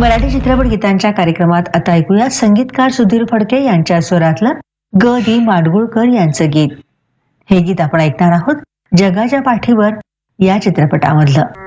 मराठी चित्रपट गीतांच्या कार्यक्रमात आता ऐकूया संगीतकार सुधीर फडके यांच्या स्वरातलं ग दी माडगुळकर यांचं गीत. हे गीत आपण ऐकणार आहोत जगाच्या पाठीवर या चित्रपटामधलं.